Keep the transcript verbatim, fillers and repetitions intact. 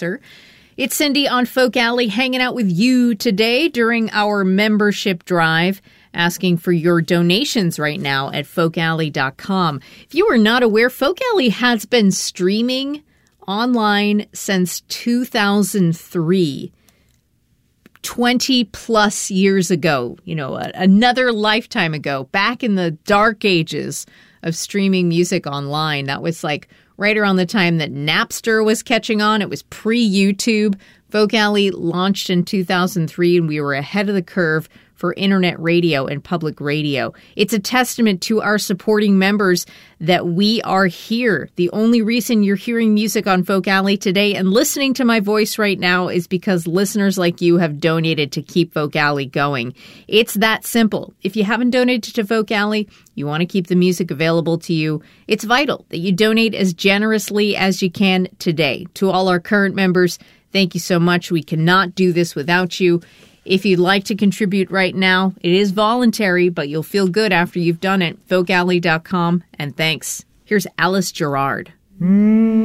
producer. It's Cindy on Folk Alley hanging out with you today during our membership drive, asking for your donations right now at folk alley dot com. If you are not aware, Folk Alley has been streaming online since two thousand three. twenty plus years ago, you know, a, another lifetime ago, back in the dark ages of streaming music online. That was like right around the time that Napster was catching on. It was pre-YouTube. Folk Alley launched in two thousand three, and we were ahead of the curve for internet radio and public radio. It's a testament to our supporting members that we are here. The only reason you're hearing music on Folk Alley today and listening to my voice right now is because listeners like you have donated to keep Folk Alley going. It's that simple. If you haven't donated to Folk Alley, you want to keep the music available to you, it's vital that you donate as generously as you can today. To all our current members, thank you so much. We cannot do this without you. If you'd like to contribute right now, it is voluntary, but you'll feel good after you've done it. folk alley dot com, and thanks. Here's Alice Gerrard. Mm.